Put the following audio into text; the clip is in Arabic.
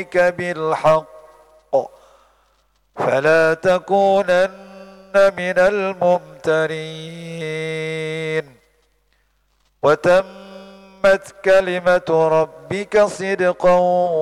بالحق فلا تكونن من الممترين وتمت كلمة ربك صدقا